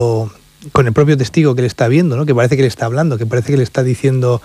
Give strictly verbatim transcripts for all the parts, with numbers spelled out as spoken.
con el propio testigo que le está viendo, ¿no? Que parece que le está hablando, que parece que le está diciendo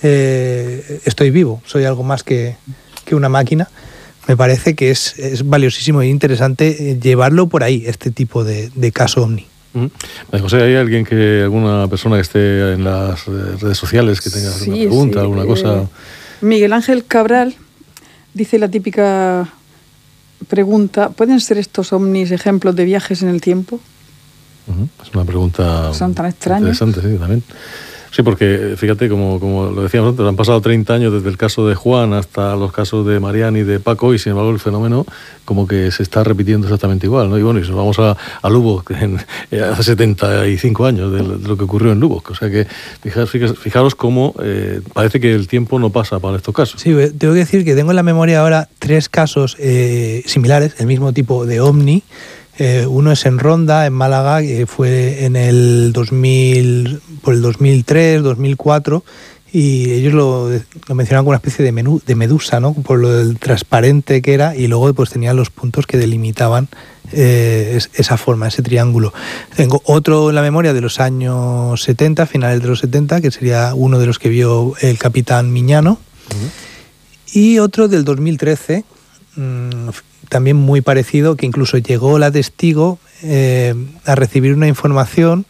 eh, estoy vivo, soy algo más que, que una máquina. Me parece que es, es valiosísimo e interesante llevarlo por ahí, este tipo de, de caso ovni. Uh-huh. José, ¿hay alguien que, alguna persona que esté en las redes sociales que tenga sí, alguna pregunta, sí. alguna eh, cosa? Miguel Ángel Cabral dice la típica pregunta: ¿pueden ser estos ovnis ejemplos de viajes en el tiempo? Uh-huh. Es una pregunta Son tan extrañas. Interesante, sí, también. Sí, porque fíjate, como, como lo decíamos antes, han pasado treinta años desde el caso de Juan hasta los casos de Marian y de Paco, y sin embargo el fenómeno como que se está repitiendo exactamente igual, ¿no? Y bueno, y si nos vamos a, a Lubbock, en, eh, hace setenta y cinco años de, de lo que ocurrió en Lubbock. O sea que fijaros, fijaros cómo eh, parece que el tiempo no pasa para estos casos. Sí, tengo que decir que tengo en la memoria ahora tres casos eh, similares, el mismo tipo de ovni. Eh, uno es en Ronda, en Málaga, que fue en el dos mil, por el dos mil tres, dos mil cuatro, y ellos lo, lo mencionaban como una especie de, menú, de medusa, ¿no? Por lo del transparente que era, y luego pues tenían los puntos que delimitaban eh, es, esa forma, ese triángulo. Tengo otro en la memoria de los años setenta, finales de los setenta, que sería uno de los que vio el capitán Miñano, uh-huh. Y otro del dos mil trece, mmm, también muy parecido, que incluso llegó la testigo eh, a recibir una información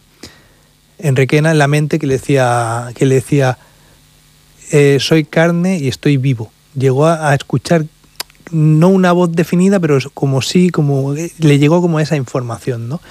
en Requena, en la mente, que le decía, que le decía eh, soy carne y estoy vivo. Llegó a, a escuchar, no una voz definida, pero como sí, como le llegó como esa información, ¿no?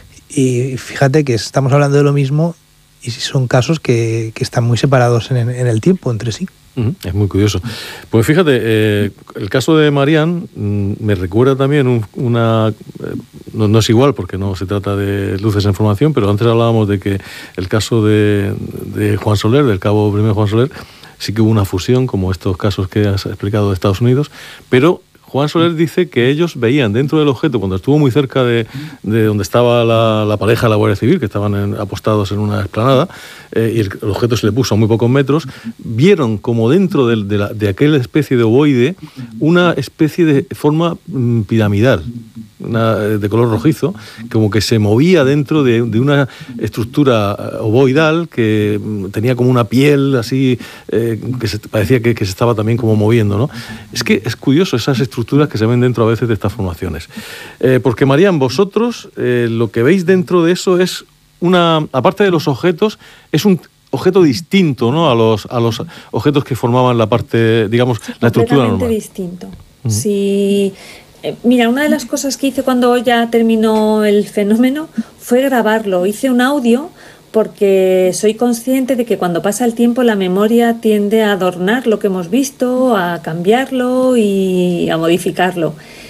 Y fíjate que estamos hablando de lo mismo y son casos que, que están muy separados en, en el tiempo entre sí. Es muy curioso. Pues fíjate, eh, el caso de Marian mmm, me recuerda también un, una... Eh, no, no es igual porque no se trata de luces en formación, pero antes hablábamos de que el caso de, de Juan Soler, del cabo primero Juan Soler, sí que hubo una fusión, como estos casos que has explicado de Estados Unidos, pero Juan Soler dice que ellos veían dentro del objeto, cuando estuvo muy cerca de, de donde estaba la, la pareja de la Guardia Civil, que estaban en, apostados en una explanada, eh, y el, el objeto se le puso a muy pocos metros, vieron como dentro de, de, la, de aquella especie de ovoide una especie de forma mm, piramidal, una, de color rojizo, como que se movía dentro de, de una estructura ovoidal que mm, tenía como una piel así, eh, que se, parecía que, que se estaba también como moviendo, ¿no? Es que es curioso esas estructuras que se ven dentro a veces de estas formaciones. Eh, porque, Marian, vosotros eh, lo que veis dentro de eso es una, aparte de los objetos, es un objeto distinto, ¿no? A los, a los objetos que formaban la parte, digamos, sí, la estructura normal. Completamente distinto. Uh-huh. Sí. Eh, mira, una de las cosas que hice cuando ya terminó el fenómeno fue grabarlo. Hice un audio porque soy consciente de que cuando pasa el tiempo la memoria tiende a adornar lo que hemos visto, a cambiarlo y a modificarlo.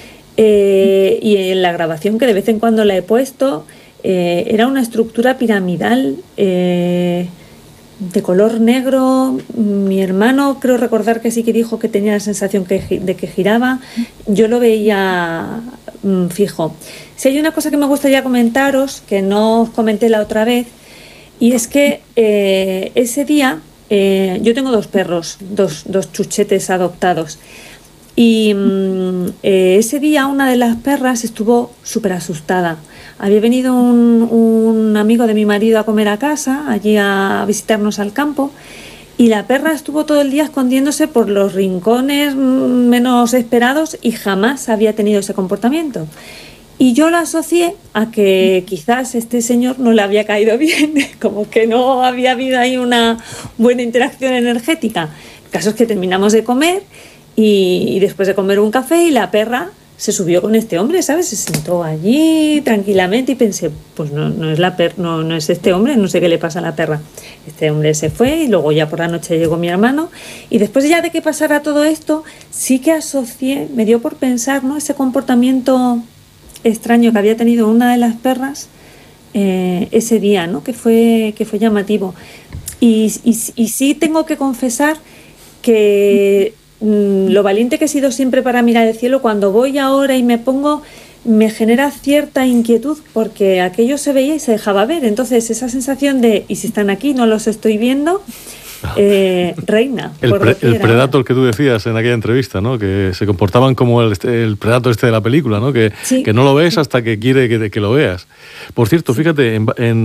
Eh, y en la grabación, que de vez en cuando la he puesto, eh, era una estructura piramidal eh, de color negro. Mi hermano, creo recordar que sí que dijo que tenía la sensación que, de que giraba. Yo lo veía mm, fijo. Si hay una cosa que me gustaría comentaros, que no os comenté la otra vez, y es que eh, ese día eh, yo tengo dos perros, dos, dos chuchetes adoptados, y mm, eh, ese día una de las perras estuvo súper asustada. Había venido un, un amigo de mi marido a comer a casa, allí a visitarnos al campo, y la perra estuvo todo el día escondiéndose por los rincones menos esperados y jamás había tenido ese comportamiento. Y yo lo asocié a que quizás este señor no le había caído bien, como que no había habido ahí una buena interacción energética. El caso es que terminamos de comer y, y después de comer un café, y la perra se subió con este hombre, ¿sabes? Se sentó allí tranquilamente y pensé, pues no, no es la per- no, no es este hombre, no sé qué le pasa a la perra. Este hombre se fue y luego ya por la noche llegó mi hermano, y después ya de que pasara todo esto, sí que asocié, me dio por pensar, ¿no? Ese comportamiento extraño que había tenido una de las perras eh, ese día, ¿no? Que fue, que fue llamativo. Y, y, y sí tengo que confesar que mmm, lo valiente que he sido siempre para mirar el cielo, cuando voy ahora y me pongo, me genera cierta inquietud, porque aquello se veía y se dejaba ver. Entonces esa sensación de, ¿y si están aquí? No los estoy viendo. eh, reina. El, pre, el Predator que tú decías en aquella entrevista, ¿no? Que se comportaban como el, el Predator este de la película, ¿no? Que, sí. que no lo ves hasta que quiere que, que lo veas. Por cierto, fíjate, en, en